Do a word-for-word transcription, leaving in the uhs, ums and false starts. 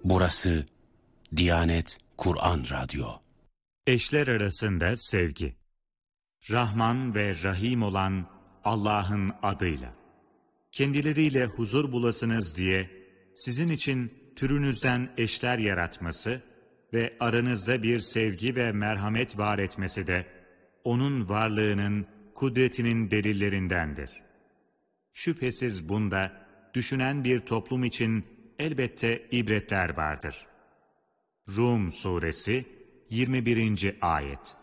Burası Diyanet Kur'an Radyo. Eşler arasında sevgi. Rahman ve Rahim olan Allah'ın adıyla. Kendileriyle huzur bulasınız diye sizin için türünüzden eşler yaratması ve aranızda bir sevgi ve merhamet var etmesi de O'nun varlığının, kudretinin delillerindendir. Şüphesiz bunda düşünen bir toplum için elbette ibretler vardır. Rum Suresi yirmi birinci Ayet.